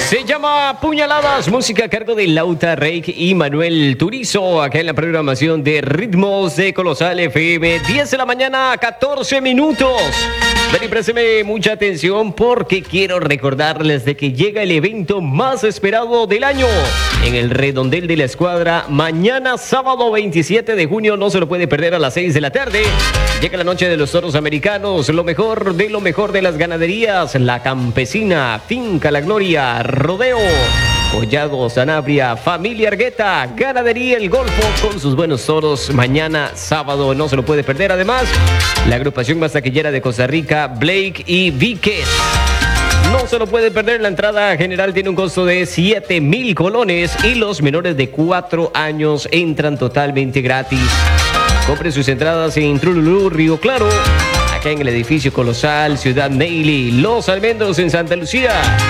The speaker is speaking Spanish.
Se llama Puñaladas, música a cargo de Lauta Reik y Manuel Turizo, acá en la programación de Ritmos de Colosal FM, 10 de la mañana, 14 minutos. Ven y présteme mucha atención porque quiero recordarles de que llega el evento más esperado del año en el Redondel de la Escuadra. Mañana, sábado 27 de junio, no se lo puede perder a las 6 de la tarde. Llega la noche de los toros americanos, lo mejor de las ganaderías, la campesina, Finca La Gloria, Rodeo, Collado Sanabria, Familia Argueta, Ganadería El Golfo con sus buenos toros. Mañana sábado no se lo puede perder. Además, la agrupación más taquillera de Costa Rica, Blake y Víquez. No se lo puede perder. La entrada general tiene un costo de 7,000 colones y los menores de 4 años entran totalmente gratis. Compre sus entradas en Trululú, Río Claro, acá en el edificio Colosal, Ciudad Neily, Los Almendros en Santa Lucía.